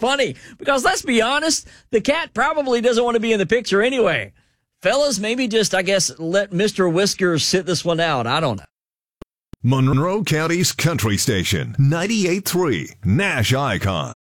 funny because let's be honest, the cat probably doesn't want to be in the picture anyway. Fellas, maybe just, I guess, let Mr. Whiskers sit this one out. I don't know. Monroe County's Country Station, 98.3 Nash Icon.